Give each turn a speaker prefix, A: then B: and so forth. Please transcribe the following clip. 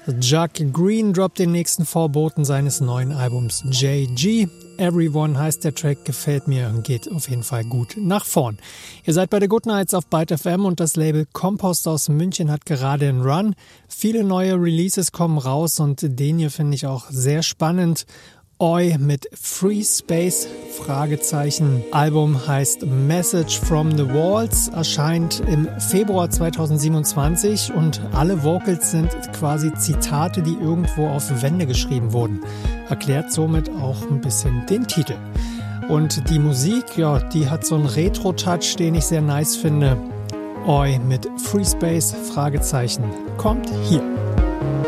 A: Jacques Green droppt den nächsten Vorboten seines neuen Albums JG. Everyone heißt der Track, gefällt mir und geht auf jeden Fall gut nach vorn. Ihr seid bei The Good Nights auf Byte FM und das Label Compost aus München hat gerade einen Run. Viele neue Releases kommen raus und den hier finde ich auch sehr spannend. Oi mit Free Space, Fragezeichen. Album heißt Message from the Walls, erscheint im Februar 2027 und alle Vocals sind quasi Zitate, die irgendwo auf Wände geschrieben wurden. Erklärt somit auch ein bisschen den Titel. Und die Musik, ja, die hat so einen Retro-Touch, den ich sehr nice finde. Oi mit Free Space, Fragezeichen, kommt hier.